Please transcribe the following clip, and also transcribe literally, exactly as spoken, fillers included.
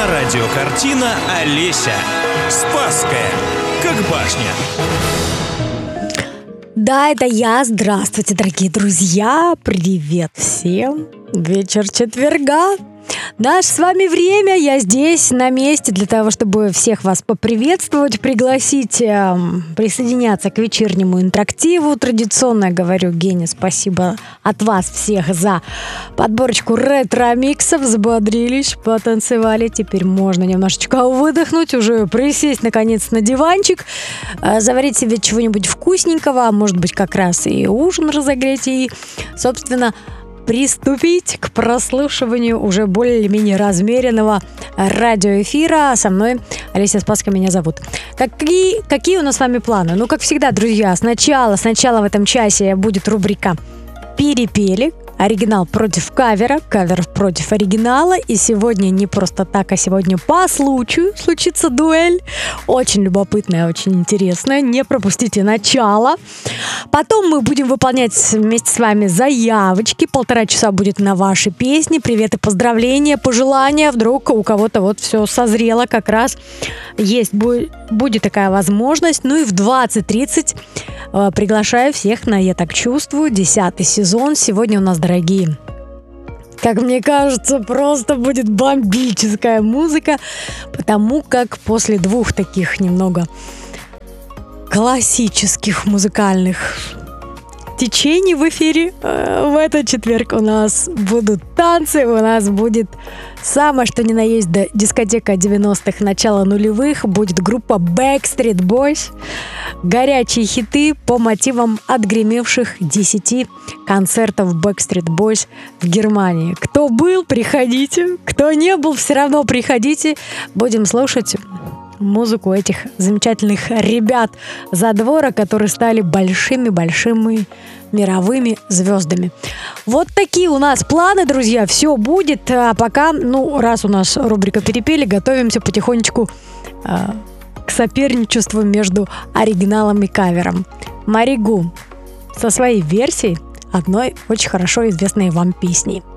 А радиокартина «Олеся». Спасская, как башня. Да, это я. Здравствуйте, дорогие друзья. Привет всем. Вечер четверга. Наше с вами время. Я здесь, на месте, для того, чтобы всех вас поприветствовать, пригласить э, присоединяться к вечернему интерактиву. Традиционно говорю, Гене, спасибо от вас всех за подборочку ретро-миксов. Взбодрились, потанцевали. Теперь можно немножечко выдохнуть, уже присесть, наконец, на диванчик, э, заварить себе чего-нибудь вкусненького, может быть, как раз и ужин разогреть, и, собственно, приступить к прослушиванию уже более-менее размеренного радиоэфира. Со мной Олеся Спасская меня зовут. Какие, какие у нас с вами планы? Ну, как всегда, друзья, сначала, сначала в этом часе будет рубрика «Перепели». Оригинал против кавера, кавер против оригинала. И сегодня не просто так, а сегодня по случаю случится дуэль. Очень любопытная, очень интересная. Не пропустите начало. Потом мы будем выполнять вместе с вами заявочки. Полтора часа будет на ваши песни. Приветы, поздравления, пожелания. Вдруг у кого-то вот все созрело как раз. Есть, будет такая возможность. Ну и в двадцать тридцать э, приглашаю всех на «Я так чувствую». Десятый сезон. Сегодня у нас, дорогие, как мне кажется, просто будет бомбическая музыка, потому как после двух таких немного классических музыкальных течений в эфире э, в этот четверг у нас будут танцы, у нас будет самое что ни на есть да, дискотека девяностых, начало нулевых, будет группа Backstreet Boys, горячие хиты по мотивам отгремевших десяти концертов Backstreet Boys в Германии. Кто был, приходите, кто не был, все равно приходите, будем слушать музыку этих замечательных ребят за двора, которые стали большими-большими мировыми звездами. Вот такие у нас планы, друзья. Все будет. А пока, ну, раз у нас рубрика «Перепели», готовимся потихонечку э, к соперничеству между оригиналом и кавером. Маригу со своей версией одной очень хорошо известной вам песни.